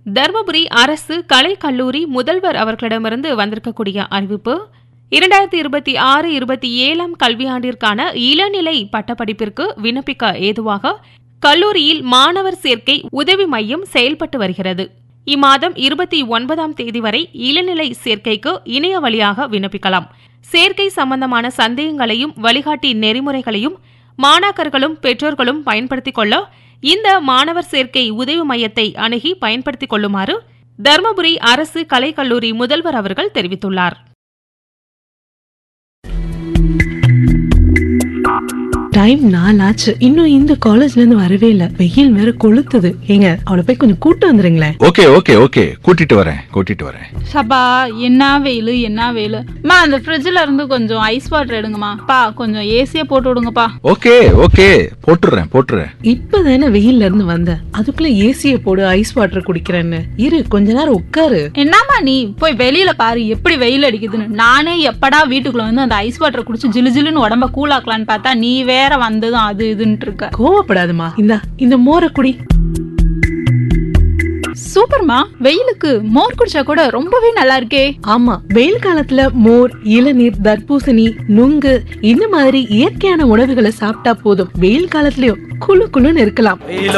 தர்மபுரி அரசு கலை கல்லூரி முதல்வர் அவர்களிடமிருந்து வந்திருக்கக்கூடிய அறிவிப்பு 2026-27 கல்வியாண்டிற்கான இளநிலை பட்டப்படிப்பிற்கு விண்ணப்பிக்க ஏதுவாக கல்லூரியில் மாணவர் சேர்க்கை உதவி மையம் செயல்பட்டு வருகிறது. இம்மாதம் 29ஆம் தேதி வரை இளநிலை சேர்க்கைக்கு இணைய வழியாக விண்ணப்பிக்கலாம். சேர்க்கை சம்பந்தமான சந்தேகங்களையும் வழிகாட்டி நெறிமுறைகளையும் மாணாக்கர்களும் பெற்றோர்களும் பயன்படுத்திக் கொள்ள இந்த மாணவர் சேர்க்கை உதவி மையத்தை அணுகி பயன்படுத்திக் கொள்ளுமாறு தர்மபுரி அரசு கலைக்கல்லூரி முதல்வர் அவர்கள் தெரிவித்துள்ளார். டைம் 4 ஆச்சு. இன்னும் இந்த காலேஜ்ல இருந்து வரவே இல்ல. வெயில் வேற கொளுத்துது. ஏங்க அவளை போய் கொஞ்சம் கூட்டு வந்துருங்களேன். ஓகே ஓகே ஓகே கூட்டிட்டு வரேன். சபா என்ன வெயில். மா அந்த ஃப்ரிட்ஜ்ல இருந்து கொஞ்சம் ஐஸ் வாட்டர் எடுங்கம்மா. பா கொஞ்சம் ஏசிய போட்டு விடுங்கப்பா. ஓகே ஓகே போட்டுறேன். இப்பதானே வெயில்ல இருந்து வந்த, அதுக்குள்ள ஏசிய போடு ஐஸ் வாட்டர் குடிக்கிறேன்னு. இரு கொஞ்ச நேரம் உட்காரு. என்னம்மா நீ போய் வெளியில பாரு எப்படி வெயில் அடிக்குதுன்னு. நானே எப்படா வீட்டுக்குள்ள வந்து அந்த ஐஸ் வாட்டர் குடிச்சு ஜிலு ஜிலுன்னு உடம்ப கூலாக்கலான்னு பார்த்தா நீ வேற வந்ததும் அது இதுன்னு இருக்க. கோவப்படாதமா, இந்த மோரை குடி. சூப்பர்மா, வெயிலுக்கு மோர் குடிச்சா கூட ரொம்பவே நல்லா இருக்கே. ஆமா, வெயில் காலத்துல மோர், இளநீர், தர்பூசணி, நுங்கு இந்த மாதிரி இயற்கையான உணவுகளை சாப்பிட்டா போதும். வெயில் காலத்துலயும் குளு குளுன்னு இருக்கலாம்.